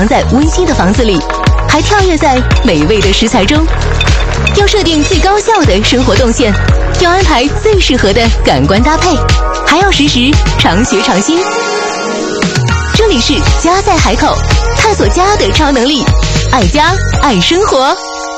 藏在温馨的房子里，还跳跃在美味的食材中。要设定最高效的生活动线，要安排最适合的感官搭配，还要实时常学常新。这里是家在海口，探索家的超能力，爱家爱生活。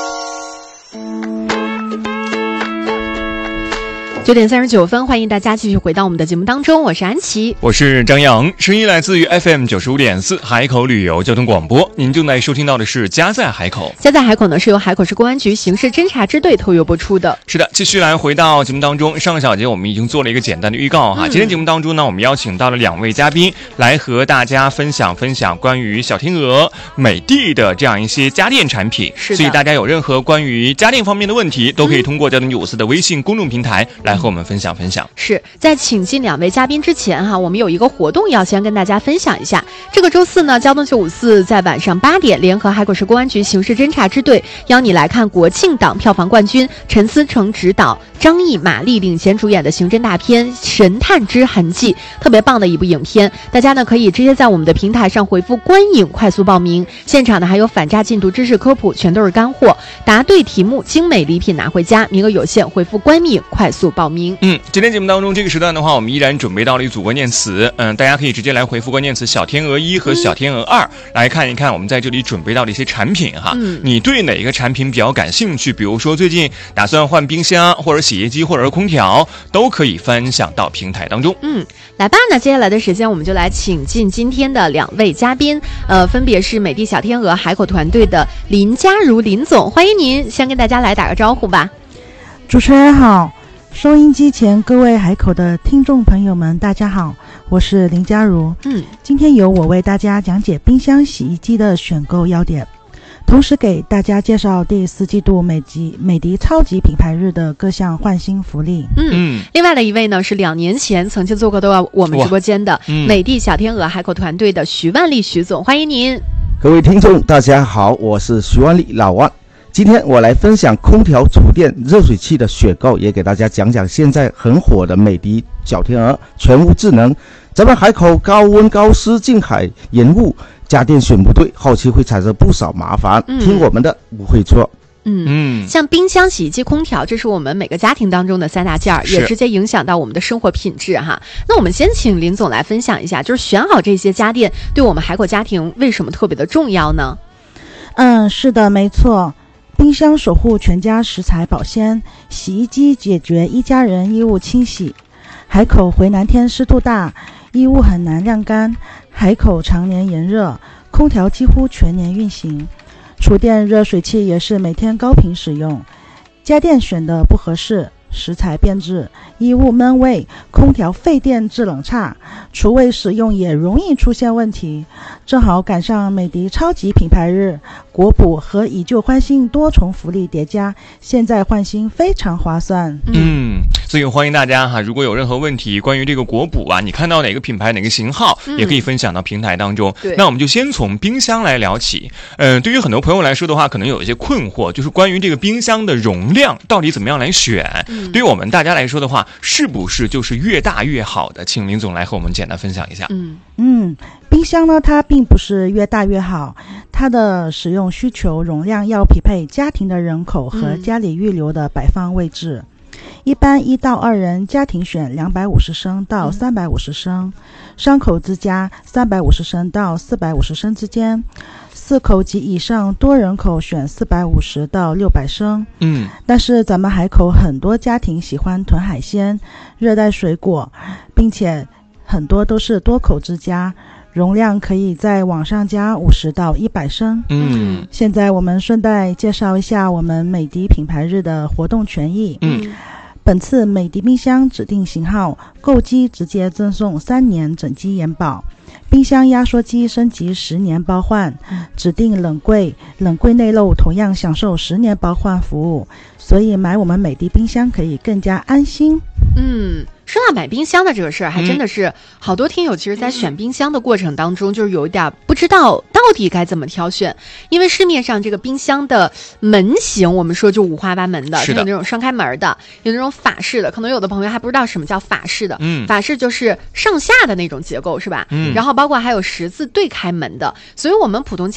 9点39分，欢迎大家继续回到我们的节目当中，我是安琪， 我是张扬，声音来自于 FM 95.4海口旅游交通广播。您正在收听到的是家在海口。 家在海口呢，是由海口市公安局刑事侦查支队特约播出的。 是的，继续来回到节目当中。上个小节我们已经做了一个简单的预告哈，今天节目当中呢，我们邀请到了2位嘉宾来和大家分享关于小天鹅、美的的这样一些家电产品。 是的， 所以大家有任何关于家电方面的问题，都可以通过交通954的微信公众平台来和我们分享。 是在请进2位嘉宾之前哈，我们有一个活动要先跟大家分享一下。这个周四呢，交通954在晚上8点联合海口市公安局刑事侦查支队邀你来看国庆档票房冠军陈思诚执导、张译、马丽领衔主演的刑侦大片《神探之痕迹》，特别棒的一部影片。大家呢可以直接在我们的平台上回复观影快速报名，现场呢还有反诈禁毒知识科普，全都是干货，答对题目精美礼品拿回家，名额有限，回复观影快速报名。 今天节目当中这个时段的话，我们依然准备到了一组关键词，大家可以直接来回复关键词小天鹅1和小天鹅2，来看一看我们在这里准备到的一些产品哈。你对哪个产品比较感兴趣？比如说最近打算换冰箱或者洗衣机或者是空调，都可以分享到平台当中。 来吧，那接下来的时间我们就来请进今天的2位嘉宾，分别是美的小天鹅海口团队的林佳如林总，欢迎您，先跟大家来打个招呼吧。 主持人好，收音机前各位海口的听众朋友们大家好，我是林佳如。今天由我为大家讲解冰箱洗衣机的选购要点，同时给大家介绍第4季度美的超级品牌日的各项换新福利。 另外的一位呢是2年前曾经做过的我们直播间的美的小天鹅海口团队的徐万利徐总，欢迎您。 各位听众大家好，我是徐万利老万。今天我来分享空调、厨电、热水器的选购，也给大家讲讲现在很火的美的小天鹅全屋智能。咱们海口高温高湿近海严雾，家电选不对，后期会产生不少麻烦。听我们的不会错。 像冰箱、洗衣机、空调，这是我们每个家庭当中的3大件儿，也直接影响到我们的生活品质哈。那我们先请林总来分享一下，就是选好这些家电对我们海口家庭为什么特别的重要呢？ 是的，没错。冰箱守护全家食材保鲜，洗衣机解决一家人衣物清洗。海口回南天湿度大，衣物很难晾干，海口常年炎热，空调几乎全年运行。厨电热水器也是每天高频使用。家电选的不合适，食材变质，衣物闷味，空调费电制冷差，厨卫使用也容易出现问题。正好赶上美的超级品牌日，国补和以旧换新多重福利叠加，现在换新非常划算。 所以欢迎大家哈，如果有任何问题关于这个国补啊，你看到哪个品牌哪个型号，也可以分享到平台当中。那我们就先从冰箱来聊起。对于很多朋友来说的话，可能有一些困惑，就是关于这个冰箱的容量到底怎么样来选。对于我们大家来说的话，是不是就是越大越好的？请林总来和我们简单分享一下。 冰箱呢，它并不是越大越好，它的使用需求容量要匹配家庭的人口和家里预留的摆放位置。一般1到2人家庭选250升到350升，双口之家350升到450升之间，4口及以上多人口选450到600升。但是咱们海口很多家庭喜欢囤海鲜、热带水果，并且很多都是多口之家，容量可以在往上加50到100升。现在我们顺带介绍一下我们美的品牌日的活动权益。本次美的冰箱指定型号购机直接赠送3年整机延保，冰箱压缩机升级10年包换，指定冷柜内漏同样享受10年包换服务，所以买我们美的冰箱可以更加安心。 说到买冰箱的这个事儿，还真的是好多听友其实在选冰箱的过程当中，就是有一点不知道到底该怎么挑选，因为市面上这个冰箱的门型，我们说就五花八门的，有那种双开门的，有那种法式的，可能有的朋友还不知道什么叫法式的。法式就是上下的那种结构，是吧？然后包括还有10字对开门的，所以我们普通家